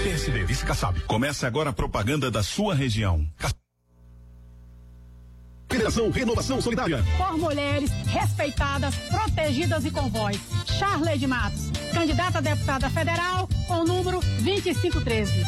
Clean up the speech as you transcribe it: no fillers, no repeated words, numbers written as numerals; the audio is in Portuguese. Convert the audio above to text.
PSD, vice Kassab. Começa agora a propaganda da sua região. Federação Renovação Solidária. Por mulheres respeitadas, protegidas e com voz. Charley de Matos, candidata a deputada federal com o número 2513.